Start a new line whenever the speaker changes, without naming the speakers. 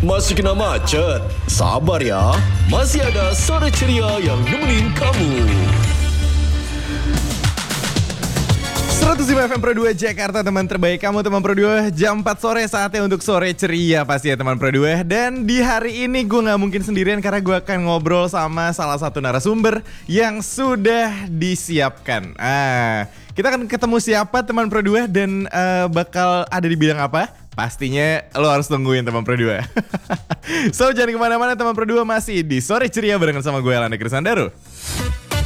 Masih kena macet? Sabar ya, masih ada Sore Ceria yang nemenin kamu.
105 FM Pro 2 Jakarta, teman terbaik kamu teman Pro 2. Jam 4 sore saatnya untuk Sore Ceria pasti ya teman Pro 2. Dan di hari ini gue gak mungkin sendirian karena gue akan ngobrol sama salah satu narasumber yang sudah disiapkan. Kita akan ketemu siapa teman Pro 2 dan bakal ada di bidang apa? Pastinya lo harus tungguin teman Pro 2. So jangan kemana-mana teman Pro 2, masih di Sore Ceria barengan sama gue Elanda Krisandaru.